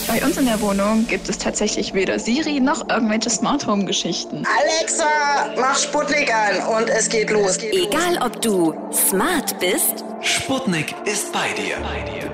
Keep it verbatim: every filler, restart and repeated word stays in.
Bei uns in der Wohnung gibt es tatsächlich weder Siri noch irgendwelche Smart Home Geschichten. Alexa, mach Sputnik an und es geht los. Egal ob du smart bist, Sputnik ist bei dir.